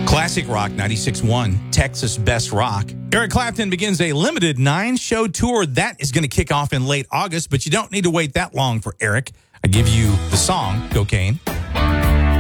Classic Rock 96.1, Texas Best Rock. Eric Clapton begins a limited 9-show tour that is going to kick off in late August, but you don't need to wait that long for Eric. I give you the song, Cocaine.